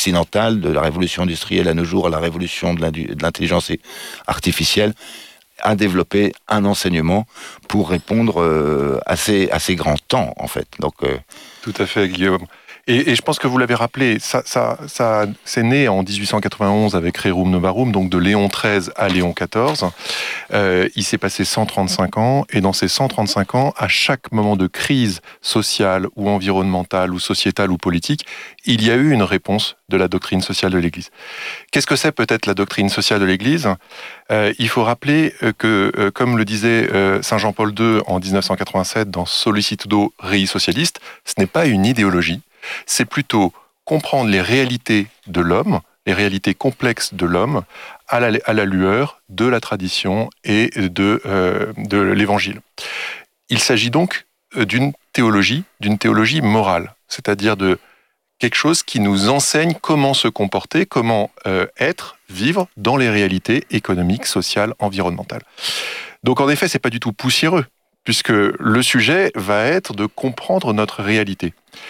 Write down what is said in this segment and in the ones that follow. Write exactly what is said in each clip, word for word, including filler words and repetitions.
occidentale, de la révolution industrielle à nos jours, à la révolution de, de l'intelligence artificielle, a développé un enseignement pour répondre euh, à, ces, à ces grands temps, en fait. Donc, euh... Tout à fait, Guillaume. Et, et je pense que vous l'avez rappelé, ça, ça, ça, c'est né en dix-huit cent quatre-vingt-onze avec Rerum Novarum, donc de Léon treize à Léon quatorze. Euh, il s'est passé cent trente-cinq ans, et dans ces cent trente-cinq ans, à chaque moment de crise sociale ou environnementale ou sociétale ou politique, il y a eu une réponse de la doctrine sociale de l'Église. Qu'est-ce que c'est peut-être la doctrine sociale de l'Église ? euh, Il faut rappeler que, euh, comme le disait euh, Saint Jean-Paul deux en dix-neuf cent quatre-vingt-sept dans Sollicitudo Rei Socialiste, ce n'est pas une idéologie, c'est plutôt comprendre les réalités de l'homme, les réalités complexes de l'homme, à la, à la lueur de la tradition et de, euh, de l'Évangile. Il s'agit donc d'une théologie, d'une théologie morale, c'est-à-dire de quelque chose qui nous enseigne comment se comporter, comment euh, être, vivre dans les réalités économiques, sociales, environnementales. Donc en effet, c'est pas du tout poussiéreux, puisque le sujet va être de comprendre notre réalité.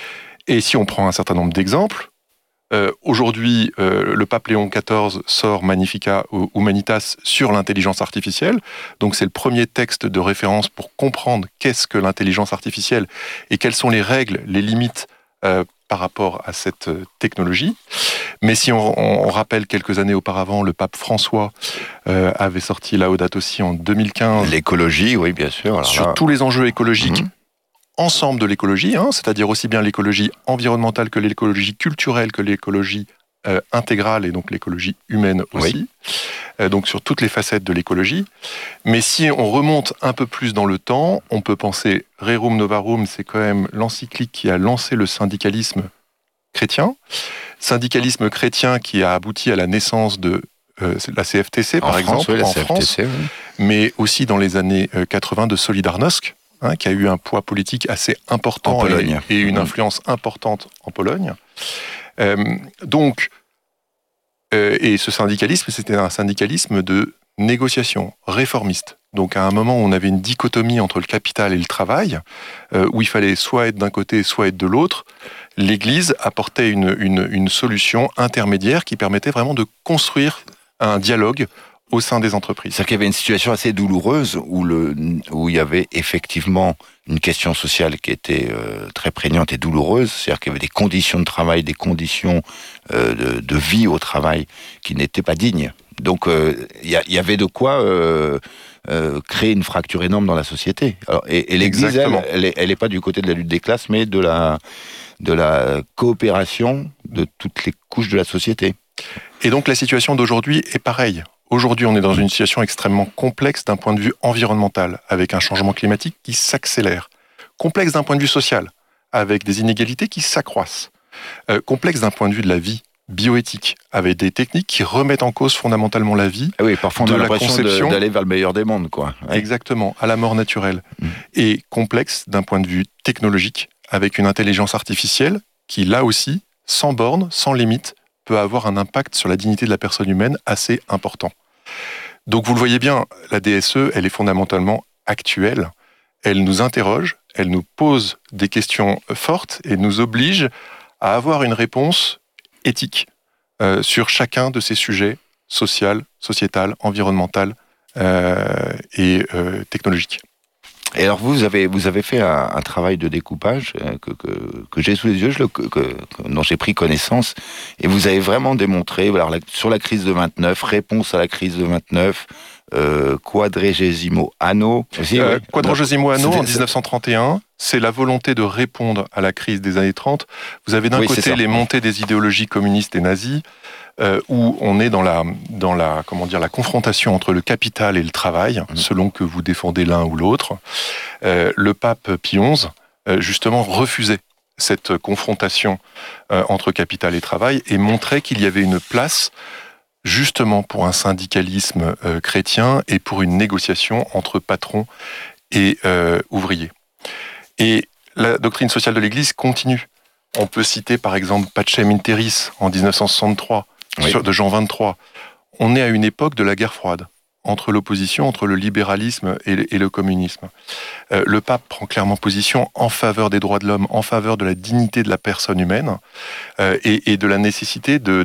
Et si on prend un certain nombre d'exemples, euh, aujourd'hui, euh, le pape Léon quatorze sort Magnificat Humanitas sur l'intelligence artificielle. Donc c'est le premier texte de référence pour comprendre qu'est-ce que l'intelligence artificielle et quelles sont les règles, les limites euh, par rapport à cette technologie. Mais si on, on rappelle quelques années auparavant, le pape François euh, avait sorti Laudato Si en deux mille quinze. L'écologie, oui, bien sûr. Alors sur là... tous les enjeux écologiques. Mmh. Ensemble de l'écologie, hein, c'est-à-dire aussi bien l'écologie environnementale que l'écologie culturelle, que l'écologie euh, intégrale et donc l'écologie humaine aussi, oui. euh, donc sur toutes les facettes de l'écologie. Mais si on remonte un peu plus dans le temps, on peut penser Rerum Novarum, c'est quand même l'encyclique qui a lancé le syndicalisme chrétien, syndicalisme chrétien qui a abouti à la naissance de euh, la C F T C par en exemple, France, oui, en C F T C, France, oui. Mais aussi dans les années quatre-vingts de Solidarnosc, Hein, qui a eu un poids politique assez important en Pologne. et, et une influence importante en Pologne. Euh, donc, euh, et ce syndicalisme, c'était un syndicalisme de négociation réformiste. Donc, à un moment où on avait une dichotomie entre le capital et le travail, euh, où il fallait soit être d'un côté, soit être de l'autre, l'Église apportait une, une, une solution intermédiaire qui permettait vraiment de construire un dialogue au sein des entreprises. C'est-à-dire qu'il y avait une situation assez douloureuse où, le, où il y avait effectivement une question sociale qui était euh, très prégnante et douloureuse, c'est-à-dire qu'il y avait des conditions de travail, des conditions euh, de, de vie au travail qui n'étaient pas dignes. Donc euh, il y, y avait de quoi euh, euh, créer une fracture énorme dans la société. Alors, et, et l'Église, elle, elle, est, elle est pas du côté de la lutte des classes, mais de la, de la coopération de toutes les couches de la société. Et donc la situation d'aujourd'hui est pareille. Aujourd'hui, on est dans une situation extrêmement complexe d'un point de vue environnemental, avec un changement climatique qui s'accélère. Complexe d'un point de vue social, avec des inégalités qui s'accroissent. Euh, complexe d'un point de vue de la vie bioéthique, avec des techniques qui remettent en cause fondamentalement la vie. Ah oui, parfois on de a la l'impression conception, de, d'aller vers le meilleur des mondes, quoi. Ouais. Exactement, à la mort naturelle. Mmh. Et complexe d'un point de vue technologique, avec une intelligence artificielle qui, là aussi, sans borne, sans limite, peut avoir un impact sur la dignité de la personne humaine assez important. Donc vous le voyez bien, la D S E, elle est fondamentalement actuelle. Elle nous interroge, elle nous pose des questions fortes et nous oblige à avoir une réponse éthique euh, sur chacun de ces sujets social, sociétal, environnemental euh, et euh, technologique. Et alors vous avez vous avez fait un, un travail de découpage euh, que, que que j'ai sous les yeux, je le, que, que, dont j'ai pris connaissance, et vous avez vraiment démontré, alors la, sur la crise de vingt-neuf, réponse à la crise de vingt-neuf, euh, quadragesimo anno. Aussi, euh, oui. Quadragesimo anno en dix-neuf cent trente et un, c'est la volonté de répondre à la crise des années trente. Vous avez d'un oui, côté les montées des idéologies communistes et nazies, euh, où on est dans la dans la comment dire la confrontation entre le capital et le travail, mmh. selon que vous défendez l'un ou l'autre. Euh, le pape Pie onze, euh, justement, refusait cette confrontation euh, entre capital et travail et montrait qu'il y avait une place justement pour un syndicalisme euh, chrétien et pour une négociation entre patrons et euh, ouvriers. Et la doctrine sociale de l'Église continue. On peut citer par exemple Pacem in Terris en dix-neuf cent soixante-trois, oui. sur, de Jean vingt-trois. On est à une époque de la guerre froide entre l'opposition, entre le libéralisme et le, et le communisme. Euh, le pape prend clairement position en faveur des droits de l'homme, en faveur de la dignité de la personne humaine euh, et, et de la nécessité de